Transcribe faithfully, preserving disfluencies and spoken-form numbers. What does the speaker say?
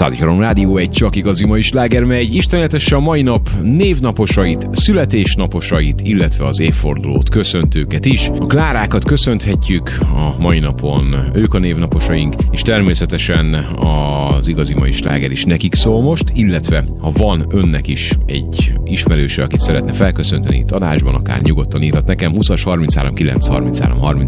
Szádiharon Rádió, egy csak igazi mai sláger megy. Istenetesse a mai nap névnaposait, születésnaposait, illetve az évfordulót köszöntőket is. A Klárákat köszönhetjük a mai napon, ők a névnaposaink, és természetesen az igazi mai sláger is nekik szól most, illetve ha van önnek is egy ismerőse, akit szeretne felköszönteni itt adásban, akár nyugodtan írhat nekem húszas harminchárom kilenc harminchárom harminchárom